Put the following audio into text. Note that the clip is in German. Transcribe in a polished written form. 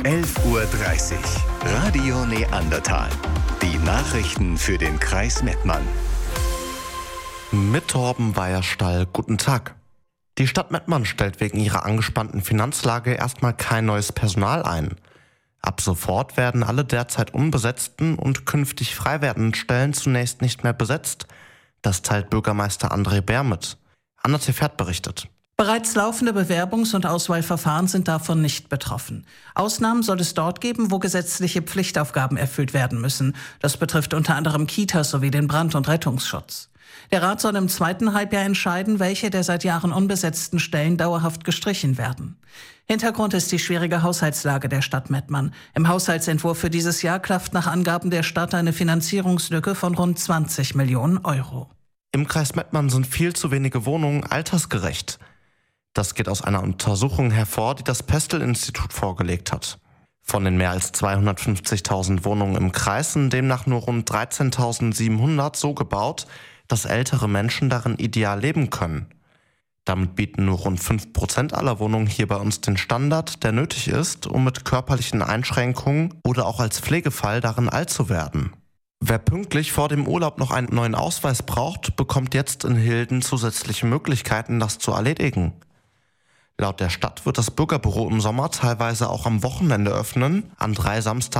11:30 Uhr. Radio Neandertal. Die Nachrichten für den Kreis Mettmann. Mit Torben Weierstall, guten Tag. Die Stadt Mettmann stellt wegen ihrer angespannten Finanzlage erstmal kein neues Personal ein. Ab sofort werden alle derzeit unbesetzten und künftig frei werdenden Stellen zunächst nicht mehr besetzt. Das teilt Bürgermeister André Bär mit. Anna Tefert berichtet. Bereits laufende Bewerbungs- und Auswahlverfahren sind davon nicht betroffen. Ausnahmen soll es dort geben, wo gesetzliche Pflichtaufgaben erfüllt werden müssen. Das betrifft unter anderem Kitas sowie den Brand- und Rettungsschutz. Der Rat soll im zweiten Halbjahr entscheiden, welche der seit Jahren unbesetzten Stellen dauerhaft gestrichen werden. Hintergrund ist die schwierige Haushaltslage der Stadt Mettmann. Im Haushaltsentwurf für dieses Jahr klafft nach Angaben der Stadt eine Finanzierungslücke von rund 20 Millionen Euro. Im Kreis Mettmann sind viel zu wenige Wohnungen altersgerecht. Das geht aus einer Untersuchung hervor, die das Pestel-Institut vorgelegt hat. Von den mehr als 250.000 Wohnungen im Kreis sind demnach nur rund 13.700 so gebaut, dass ältere Menschen darin ideal leben können. Damit bieten nur rund 5% aller Wohnungen hier bei uns den Standard, der nötig ist, um mit körperlichen Einschränkungen oder auch als Pflegefall darin alt zu werden. Wer pünktlich vor dem Urlaub noch einen neuen Ausweis braucht, bekommt jetzt in Hilden zusätzliche Möglichkeiten, das zu erledigen. Laut der Stadt wird das Bürgerbüro im Sommer teilweise auch am Wochenende öffnen, an 3 Samstagen